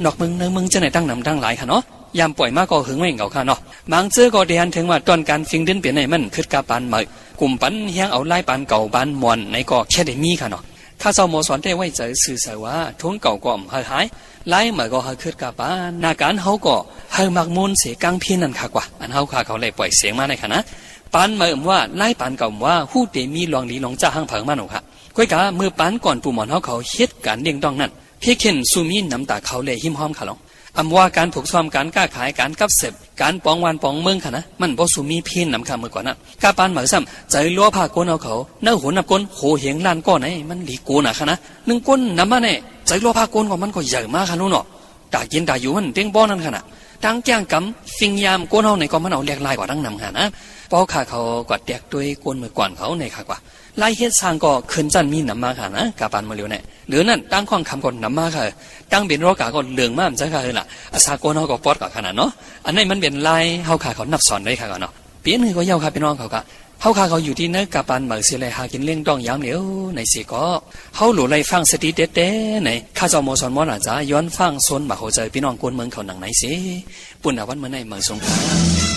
นอกเมืองเนื้อเมืองจะไหนตั้งนำตั้งหลายค่ะเนาะยามป่วยมากก็หึงไม่เหงาค่ะเนาะบางเจ้าก็เดียนถึงว่าตอนการฟิงดินเปลี่ยนในมันคือกาปานเหมยกลุ่มปันเฮียงเอาไล่ปานเก่าปานมวนในก็แค่ได้มีค่ะเนาะข้าเจ้าโมสอนได้ไว้ใจสื่อสารว่าทุ่งเก่าก็หายไล่เหมยก็หายคือกาปานนาการเขาก็หายมักมูลเสียกังเพียนนั่นค่ะกว่าอันเขาค่ะเขาเลยปล่อยเสียงมาในค่ะนะปานเหมยว่าไล่ปานเก่าว่าหู้เดมีลองลีลองจ้าห้างเผิงมาหนูค่ะก้อยกาเมื่อปานก่อนปู่หมอนเขาเฮ็ดการเลี้ยงดองนั่นเพียงเข็นซูมีน้ำตาเขาเลยหิมห้อมค่ะลองอำว่าการผูกซ้อมการก้าขายการกับเสพการปองวันปองเมืองค่ะนะมันบ่สูมีเพี้ยนนำคำเมื่อก่อนนั้นกาปานเหมือนซ้ำใจลัวผ้าก้นเอาเขาเนื้อหัวนับก้นโหเหียงล้านก้อนไหนมันหลีกูน่ะค่ะนะนึ่งก้นน้ำมันเนี่ยใจลัวผ้าก้นของมันก็ใหญ่มากค่ะนู้นเนาะตากินตาอยู่มันเต้งบ้อนั่นค่ะนะตั้งแจ้งกำฟิงยามก้นเอาในก็มันเอาเรียกลายกว่าตั้งนำค่ะนะป้อขาเขากวาดแดกด้วยก้นมือก่อนเขาในค่ะกว่าลายเฮ็ดสร้างก็ขึ้นจันมีน้ำมาค่ะนะกาปานมาเร็วเนี่ยหรือนั่นตั้งข้องคำก่อนน้ำมาค่ะตั้งเป็นรอกาก็เหลืองมากจะค่ะล่ะอาซาโกนเขาก็ปอดกับขนาดเนาะอันนี้มันเป็นลายเฮาขาเขานับสอนได้ค่ะก่อนเนาะเปลี่ยนคือก็เย้าค่ะพี่น้องเขาก็เฮาขาเขาอยู่ที่เนื้อกาปานเหมือเสียเลยหากินเลี้ยงต้องย้ำเหนียวในสีก็เฮาหลุดไล่ฟังสติเด็ดๆในข้าเจ้าโมสอนมอนาจาย้อนฟังโซนมาเข้าใจพี่น้องกวนเมืองเขาหนังไหนสิปุ่นอาวันเมื่อไหร่เมืองสงขลา